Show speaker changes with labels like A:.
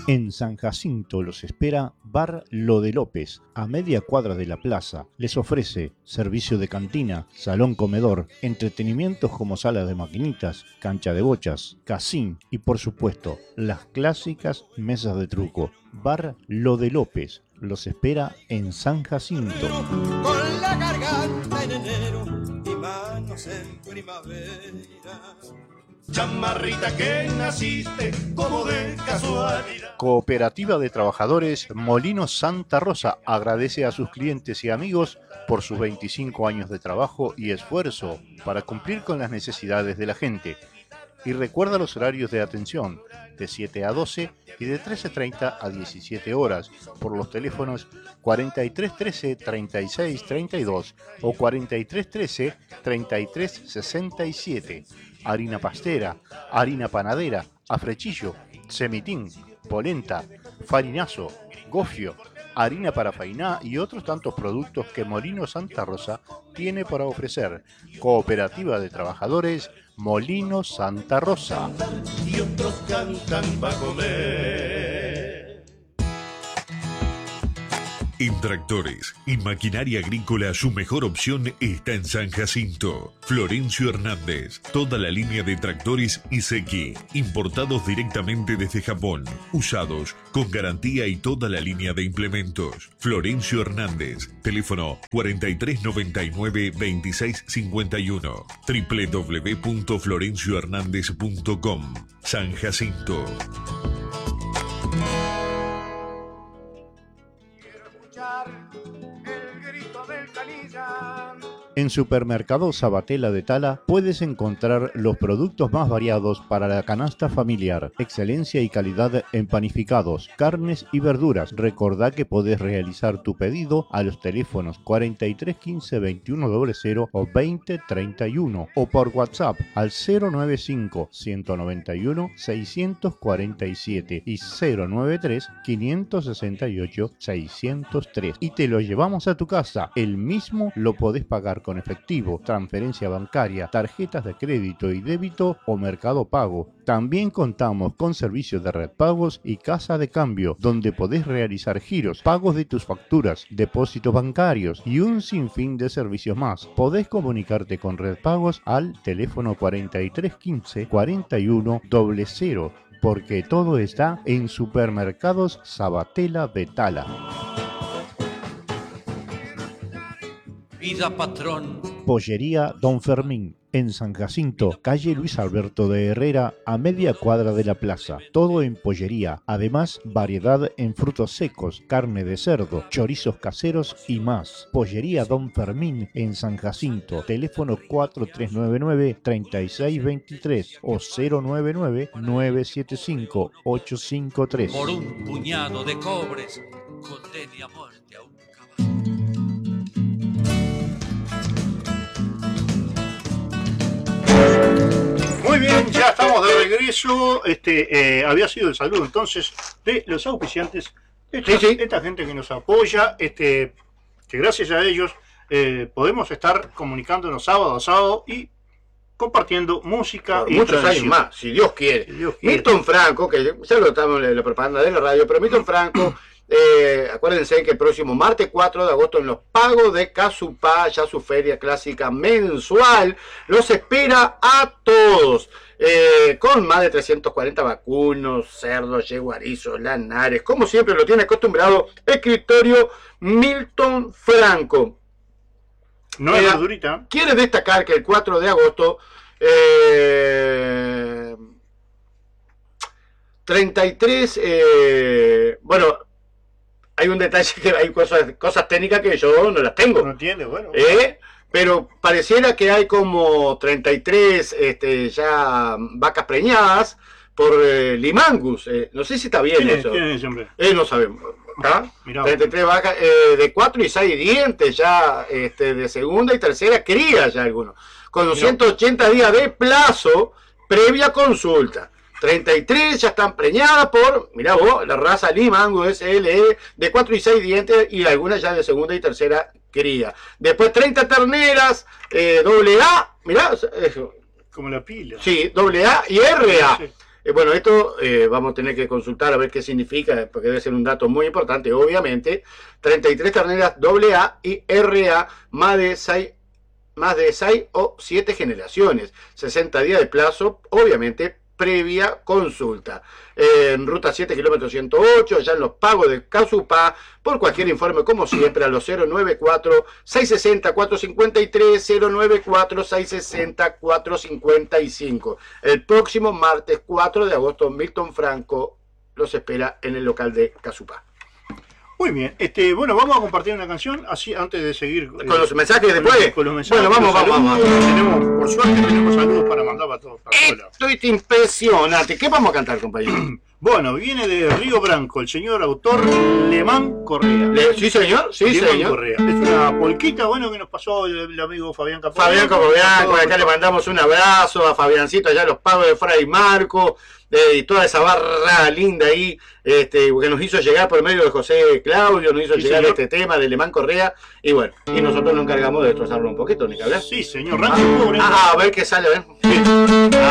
A: En San Jacinto los espera Bar Lo de López, a media cuadra de la plaza. Les ofrece servicio de cantina, salón comedor, entretenimientos como sala de maquinitas, cancha de bochas, casín y por supuesto las clásicas mesas de truco. Bar Lo de López los espera en San Jacinto.
B: Con la garganta en enero y manos en primavera. Chamarrita que naciste como de casualidad.
A: Cooperativa de Trabajadores Molinos Santa Rosa agradece a sus clientes y amigos por sus 25 años de trabajo y esfuerzo para cumplir con las necesidades de la gente. Y recuerda los horarios de atención, de 7 a 12 y de 13:30 a 17 horas, por los teléfonos 4313 36 32 o 4313 33 67. Harina pastera, harina panadera, afrechillo, semitín, polenta, farinazo, gofio, harina para fainá y otros tantos productos que Molino Santa Rosa tiene para ofrecer. Cooperativa de Trabajadores Molino Santa Rosa.
B: Y otros cantan para comer.
C: En tractores y maquinaria agrícola su mejor opción está en San Jacinto. Florencio Hernández, toda la línea de tractores Iseki, importados directamente desde Japón, usados, con garantía y toda la línea de implementos. Florencio Hernández, teléfono 4399-2651, www.florenciohernandez.com. San Jacinto.
B: El grito del canilla.
A: En Supermercado Sabatella de Tala puedes encontrar los productos más variados para la canasta familiar, excelencia y calidad en panificados, carnes y verduras. Recordá que podés realizar tu pedido a los teléfonos 43 15 21 00 o 20 31 o por WhatsApp al 095 191 647 y 093 568 603 y te lo llevamos a tu casa. El mismo lo podés pagar con efectivo, transferencia bancaria, tarjetas de crédito y débito o Mercado Pago. También contamos con servicios de red pagos y casa de cambio, donde podés realizar giros, pagos de tus facturas, depósitos bancarios y un sinfín de servicios más. Podés comunicarte con red pagos al teléfono 4315 41 00, porque todo está en Supermercados Sabatella de Tala.
D: Vida patrón.
A: Pollería Don Fermín, en San Jacinto, calle Luis Alberto de Herrera, a media cuadra de la plaza. Todo en pollería. Además, variedad en frutos secos, carne de cerdo, chorizos caseros y más. Pollería Don Fermín, en San Jacinto. Teléfono 4399-3623 o 099-975-853.
D: Por un puñado de cobres, condene a muerte a un caballo.
A: Muy bien, ya estamos de regreso. Había sido el saludo entonces de los auspiciantes, esta gente que nos apoya, que gracias a ellos podemos estar comunicándonos sábado a sábado y compartiendo música
E: por
A: y
E: muchos años
A: tradición.
E: más, si Dios quiere.
A: Si Dios quiere.
E: Milton Franco, que ya lo estamos en la propaganda de la radio, pero Milton Franco, acuérdense que el próximo martes 4 de agosto en los Pagos de Casupá, ya su feria clásica mensual, los espera a todos. Con más de 340 vacunos, cerdos, yeguarizos, lanares, como siempre lo tiene acostumbrado escritorio Milton Franco.
A: No es verdurita.
E: Quiere destacar que el 4 de agosto 33, bueno, hay un detalle que hay cosas técnicas que yo no las tengo.
A: No entiende, bueno.
E: Pero pareciera que hay como 33 ya vacas preñadas por Limangus. No sé si está bien eso.
A: ¿Quién es ese hombre?
E: No sabemos. ¿Está?
A: Mirá,
E: 33 vacas de 4 y 6 dientes ya de segunda y tercera cría ya algunos. Con 180 días de plazo previa consulta. 33 ya están preñadas por, mirá vos, la raza Limangus SLE de 4 y 6 dientes y algunas ya de segunda y tercera cría. Después 30 terneras AA, mirá,
A: como la pila.
E: sí, AA y RA.
A: Sí.
E: Bueno, esto vamos a tener que consultar a ver qué significa, porque debe ser un dato muy importante, obviamente. 33 terneras AA y RA más de 6 o 7 generaciones. 60 días de plazo, obviamente, previa consulta. En ruta 7, kilómetro 108, ya en los pagos de Casupá. Por cualquier informe, como siempre, a los 094-660-453, 094-660-455. El próximo martes 4 de agosto, Milton Franco los espera en el local de Casupá.
A: Muy bien, bueno, vamos a compartir una canción, así antes de seguir
E: con los mensajes después.
A: Con los mensajes.
E: Bueno, vamos.
A: Tenemos, por suerte, tenemos saludos para mandar para todos.
E: Esto es impresionante. ¿Qué vamos a cantar, compañero?
A: Bueno, viene de Río Branco, el señor autor Lemán Correa.
E: Sí, señor, sí,
A: Lemán
E: señor.
A: Correa. Es una polquita, bueno, que nos pasó el amigo Fabián Capobianco.
E: Fabián Capobianco, acá le mandamos un abrazo a Fabiancito, allá los pagos de Fray Marco, y toda esa barra linda ahí, que nos hizo llegar por medio de José Claudio, nos hizo llegar
A: señor.
E: este tema de Lemán Correa, y bueno, y nosotros nos encargamos de destrozarlo un poquito, ni que hablar.
A: Sí, señor. Rancho Pobre.
E: A ver qué sale, a ver.